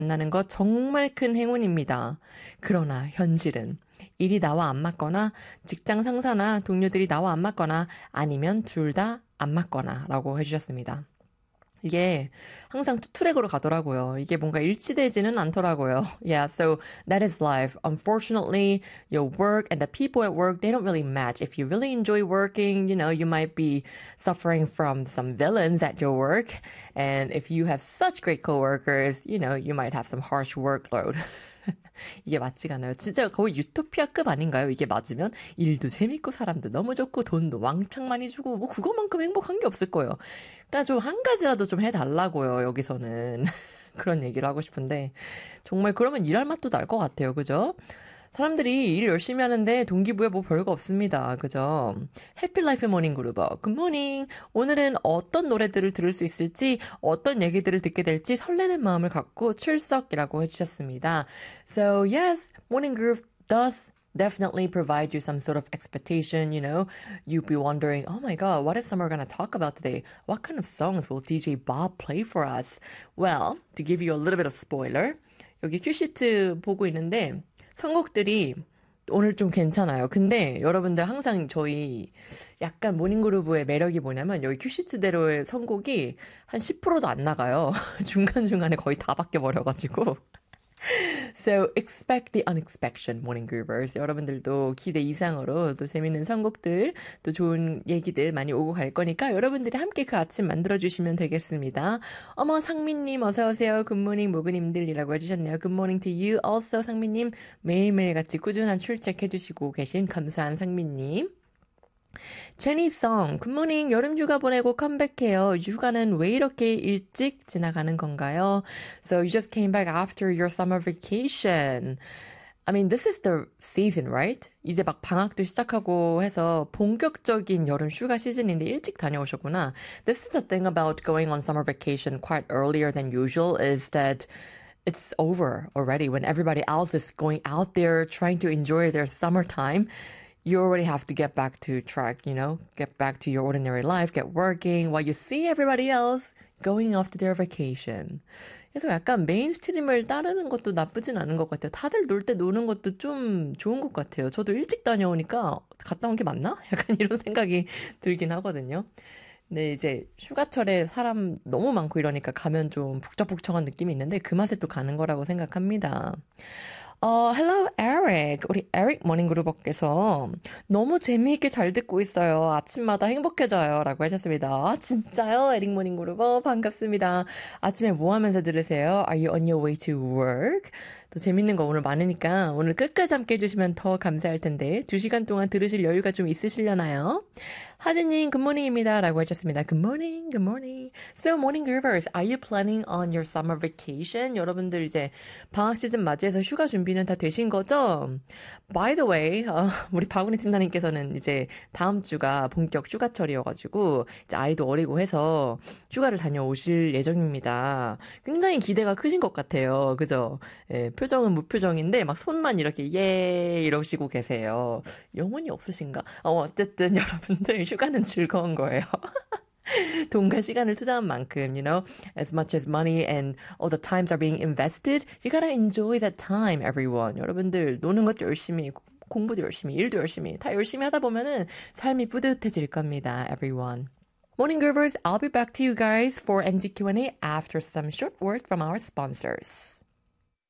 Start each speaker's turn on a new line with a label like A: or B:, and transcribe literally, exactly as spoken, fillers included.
A: 만나는 것 정말 큰 행운입니다. 그러나 현실은 일이 나와 안 맞거나 직장 상사나 동료들이 나와 안 맞거나 아니면 둘 다 안 맞거나 라고 해주셨습니다. 이게 항상 투트랙으로 가더라고요. 이게 뭔가 일치되지는 않더라고요. Yeah, so that is life. Unfortunately, your work and the people at work, they don't really match. If you really enjoy working, you know, you might be suffering from some villains at your work. And if you have such great coworkers, you know, you might have some harsh workload. 이게 맞지가 않아요. 진짜 거의 유토피아급 아닌가요? 이게 맞으면 일도 재밌고 사람도 너무 좋고 돈도 왕창 많이 주고 뭐 그거만큼 행복한 게 없을 거예요. 그러니까 좀 한 가지라도 좀 해달라고요. 여기서는 그런 얘기를 하고 싶은데 정말 그러면 일할 맛도 날 것 같아요. 그죠? 사람들이 일 열심히 하는데 동기부여 뭐 별거 없습니다. 그죠? 해피라이프 모닝 그루버. 굿모닝. 오늘은 어떤 노래들을 들을 수 있을지, 어떤 얘기들을 듣게 될지 설레는 마음을 갖고 출석이라고 해주셨습니다. So yes, morning groove does definitely provide you some sort of expectation, you know. You'd be wondering, oh my god, what is Summer gonna talk about today? What kind of songs will D J Bob play for us? Well, to give you a little bit of spoiler, 여기 큐시트 보고 있는데 선곡들이 오늘 좀 괜찮아요. 근데 여러분들 항상 저희 약간 모닝그루브의 매력이 뭐냐면 여기 큐시트대로의 선곡이 한 십 퍼센트도 안 나가요. 중간중간에 거의 다 바뀌어버려가지고. So expect the unexpected, morning groovers. 여러분들도 기대 이상으로 또 재밌는 선곡들, 또 좋은 얘기들 많이 오고 갈 거니까 여러분들이 함께 그 아침 만들어주시면 되겠습니다. 어머, 상민님 어서오세요. 굿모닝 모그님들이라고 해주셨네요. 굿모닝 to you. Also 상민님 매일매일 같이 꾸준한 출첵해주시고 계신 감사한 상민님. 제니송, 굿모닝 여름휴가 보내고 컴백해요. 휴가는 왜 이렇게 일찍 지나가는 건가요? So you just came back after your summer vacation. I mean, this is the season, right? 이제 막 방학도 시작하고 해서 본격적인 여름 휴가 시즌인데 일찍 다녀오셨구나. This is the thing about going on summer vacation quite earlier than usual is that it's over already when everybody else is going out there trying to enjoy their summertime. You already have to get back to track, you know, get back to your ordinary life, get working while you see everybody else going off to their vacation. 그래서 약간 메인스트림을 따르는 것도 나쁘진 않은 것 같아요. 다들 놀 때 노는 것도 좀 좋은 것 같아요. 저도 일찍 다녀오니까 갔다 온 게 맞나? 약간 이런 생각이 들긴 하거든요. 근데 이제 휴가철에 사람 너무 많고 이러니까 가면 좀 북적북적한 느낌이 있는데 그 맛에 또 가는 거라고 생각합니다. 어, hello, Eric. 우리 에릭 모닝그루버께서 너무 재미있게 잘 듣고 있어요. 아침마다 행복해져요. 라고 하셨습니다. 아, 진짜요? 에릭 모닝그루버 반갑습니다. 아침에 뭐 하면서 들으세요? Are you on your way to work? 또 재밌는 거 오늘 많으니까 오늘 끝까지 함께 해주시면 더 감사할 텐데 두 시간 동안 들으실 여유가 좀 있으시려나요? 하진님, 굿모닝입니다. 라고 하셨습니다. Good morning, good morning. So, morning groovers, are you planning on your summer vacation? 여러분들 이제 방학 시즌 맞이해서 휴가 준비는 다 되신 거죠? By the way, 어, 우리 바구니 팀장님께서는 이제 다음 주가 본격 휴가철이어가지고 이제 아이도 어리고 해서 휴가를 다녀오실 예정입니다. 굉장히 기대가 크신 것 같아요. 그죠? 예, 표정은 무표정인데 막 손만 이렇게 예 이러시고 계세요. 영혼이 없으신가? 어, 어쨌든 여러분들 휴가는 즐거운 거예요. 돈과 시간을 투자한 만큼, you know, as much as money and all the times are being invested, you gotta enjoy that time, everyone. 여러분들 노는 것도 열심히, 공부도 열심히, 일도 열심히, 다 열심히 하다 보면은 삶이 뿌듯해질 겁니다, everyone. Morning Groovers, I'll be back to you guys for M G Q and A after some short words from our sponsors.